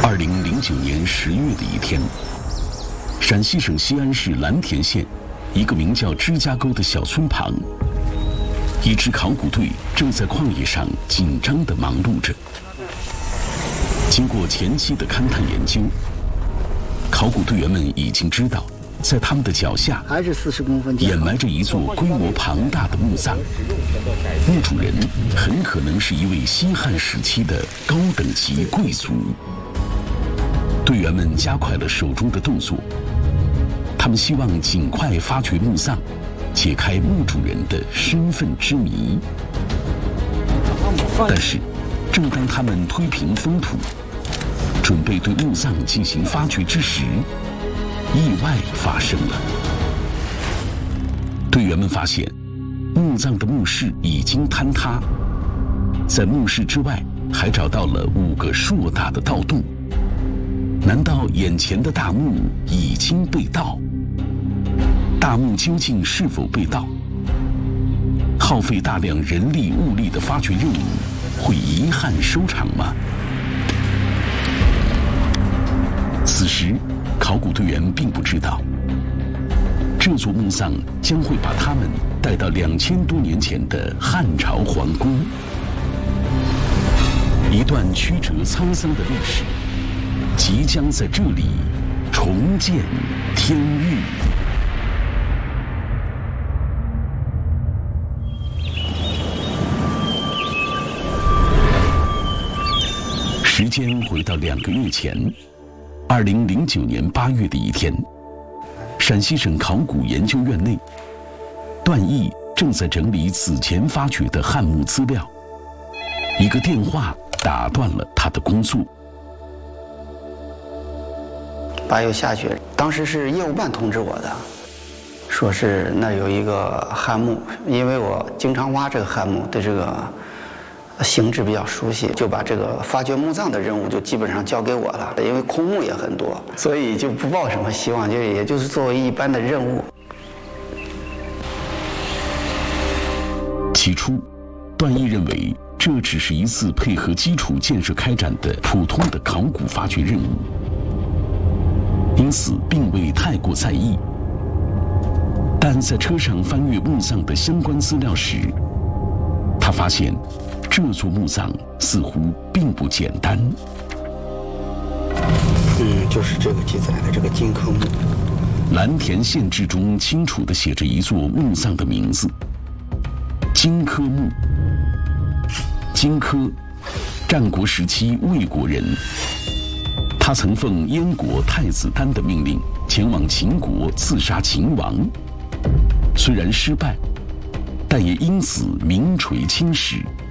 2009年10月的一天，陕西省西安市蓝田县一个名叫支家沟的小村旁，一支考古队正在旷野上紧张地忙碌着。经过前期的勘探研究，考古队员们已经知道，在他们的脚下还是40公分， 掩埋着一座规模庞大的墓葬，墓主人很可能是一位西汉时期的高等级贵族。队员们加快了手中的动作，他们希望尽快发掘墓葬，解开墓主人的身份之谜。但是，正当他们推平封土，准备对墓葬进行发掘之时，意外发生了。队员们发现，墓葬的墓室已经坍塌，在墓室之外还找到了5个硕大的盗洞。难道眼前的大墓已经被盗？大墓究竟是否被盗？耗费大量人力物力的发掘任务会遗憾收场吗？此时，考古队员并不知道，这座墓葬将会把他们带到2000多年前的汉朝皇宫，一段曲折沧桑的历史即将在这里重见天日。时间回到2个月前，2009年8月的一天，陕西省考古研究院内，段毅正在整理此前发掘的汉墓资料。一个电话打断了他的工作。 8月下雪，当时是业务办通知我的，说是那有一个汉墓，因为我经常挖这个汉墓，对这个形制比较熟悉，就把这个发掘墓葬的任务就基本上交给我了。因为空墓也很多，所以就不抱什么希望，也就是作为一般的任务。 起初，段毅认为这只是一次配合基础建设开展的普通的考古发掘任务，因此并未太过在意。但在车上翻阅墓葬的相关资料时，他发现这座墓葬似乎并不简单。 就是这个记载的这个荆轲墓。 蓝田县志中清楚地写着一座墓葬的名字——荆轲墓。荆轲，战国时期魏国人，他曾奉燕国太子丹的命令前往秦国刺杀秦王，虽然失败，但也因此名垂青史。